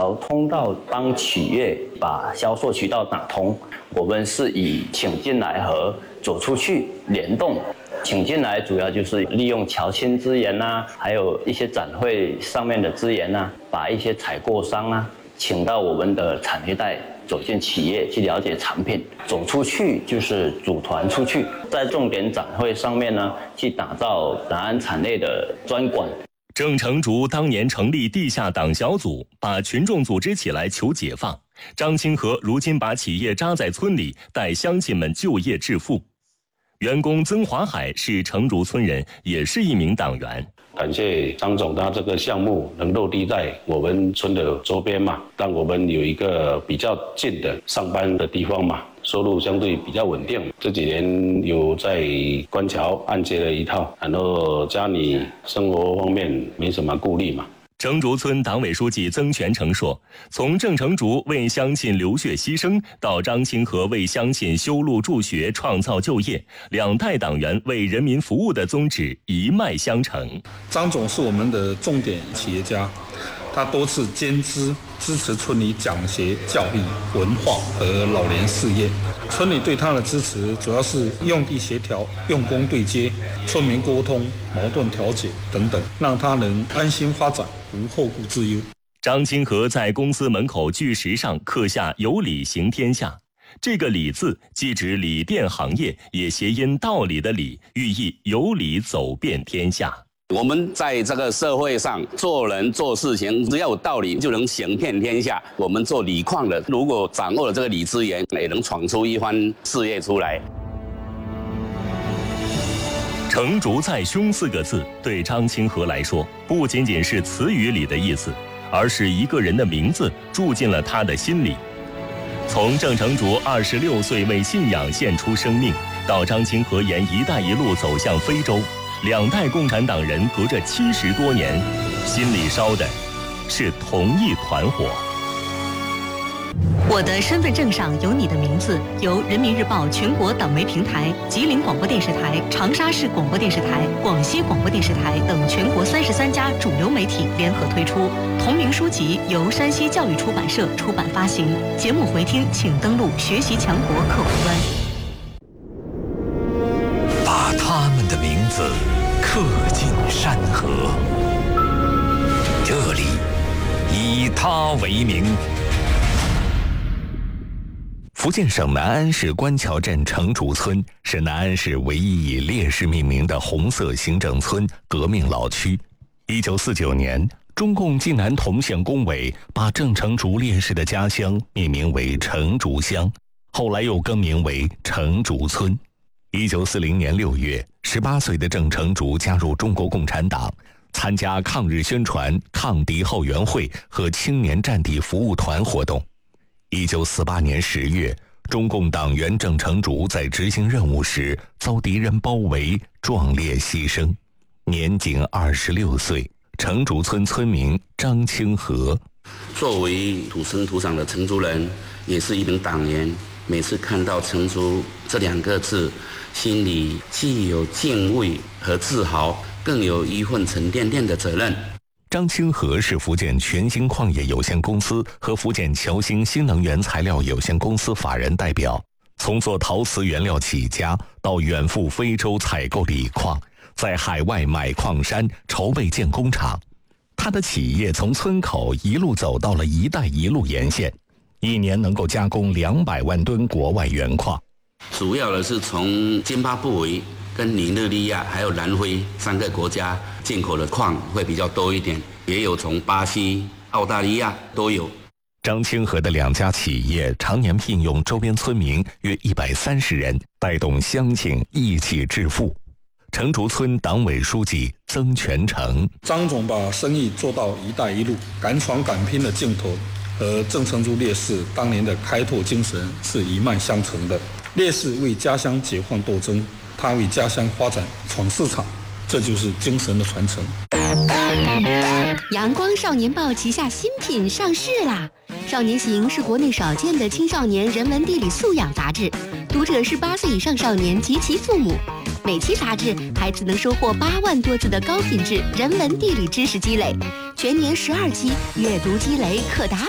条通道帮企业把销售渠道打通。我们是以请进来和走出去联动。请进来主要就是利用侨青资源还有一些展会上面的资源把一些采购商请到我们的产业带，走进企业去了解产品。走出去就是组团出去，在重点展会上面去打造南安产业的专馆。 郑成竹当年成立地下党小组，把群众组织起来求解放。张清和如今把企业扎在村里，带乡亲们就业致富。员工曾华海是成竹村人，也是一名党员。 感谢张总，他这个项目能落地在我们村的周边嘛，让我们有一个比较近的上班的地方嘛，收入相对比较稳定。这几年有在官桥按揭了一套，然后家里生活方面没什么顾虑嘛。 成竹村党委书记曾全成说，从郑成竹为乡亲流血牺牲，到张清和为乡亲修路助学创造就业，两代党员为人民服务的宗旨一脉相承。 张总是我们的重点企业家，他多次兼资支持村里讲学、教育、文化和老年事业。村里对他的支持主要是用地协调、用工对接、村民沟通、矛盾调解等等，让他能安心发展，无后顾之忧。 张清和在公司门口巨石上刻下"有理行天下"，这个"理"字既指锂电行业，也谐音道理的理，寓意有理走遍天下。 我们在这个社会上做人做事情，只要有道理就能行遍天下。我们做锂矿的，如果掌握了这个锂资源，也能闯出一番事业出来。 成竹在胸4个字对张清和来说，不仅仅是词语里的意思，而是一个人的名字住进了他的心里。从郑成竹26岁为信仰献出生命，到张清和沿“一带一路”走向非洲，两代共产党人隔着70多年，心里烧的是同一团火。 我的身份证上有你的名字，由人民日报全国党媒平台、吉林广播电视台、长沙市广播电视台、广西广播电视台等全国33家主流媒体联合推出。同名书籍由山西教育出版社出版发行。节目回听请登录学习强国客户端。 把他们的名字刻进山河，这里以他为名。福建省南安市官桥镇成竹村是南安市唯一以烈士命名的红色行政村革命老区。1949年，中共晋南同县工委把郑成竹烈士的家乡命名为成竹乡，后来又更名为成竹村。1940年6月，18岁的郑成竹加入中国共产党，参加抗日宣传、抗敌后援会和青年战地服务团活动。1948年10月，中共党员郑成竹在执行任务时遭敌人包围，壮烈牺牲，年仅26岁。成竹村村民张清和， 作为土生土长的成竹人，也是一名党员，每次看到成竹这2个字，心里既有敬畏和自豪，更有一份沉甸甸的责任。 张清和是福建全兴矿业有限公司和福建侨兴新能源材料有限公司法人代表，从做陶瓷原料起家，到远赴非洲采购锂矿，在海外买矿山，筹备建工厂。他的企业从村口一路走到了"一带一路"沿线，一年能够加工200万吨国外原矿。 主要的是从津巴布韦、跟尼日利亚还有南非3个国家进口的矿会比较多一点，也有从巴西、澳大利亚都有。 张清和的2家企业常年聘用周边村民约130人，带动乡亲一起致富。成竹村党委书记曾全成， 张总把生意做到"一带一路"，敢闯敢拼的劲头和郑成竹烈士当年的开拓精神是一脉相承的。烈士为家乡解放斗争，他为家乡发展闯市场，这就是精神的传承。 阳光少年报旗下新品上市啦！少年行是国内少见的青少年人文地理素养杂志，读者是8岁以上少年及其父母。每期杂志，孩子能收获8万多字的高品质人文地理知识积累，全年12期，阅读积累可达